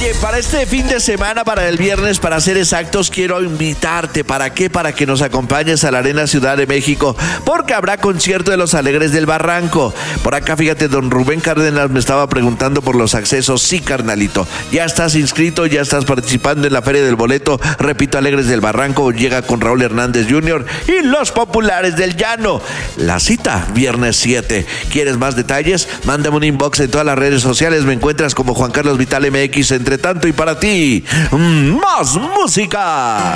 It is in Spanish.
Oye, para este fin de semana, para el viernes, para ser exactos, quiero invitarte. ¿Para qué? Para que nos acompañes a la Arena Ciudad de México, porque habrá concierto de Los Alegres del Barranco. Por acá, fíjate, don Rubén Cárdenas me estaba preguntando por los accesos. Sí, carnalito, ya estás inscrito, ya estás participando en la Feria del Boleto. Repito, Alegres del Barranco llega con Raúl Hernández Jr. y Los Populares del Llano. La cita, viernes 7. ¿Quieres más detalles? Mándame un inbox en todas las redes sociales. Me encuentras como Juan Carlos Vital MX. Entre tanto y para ti, más música.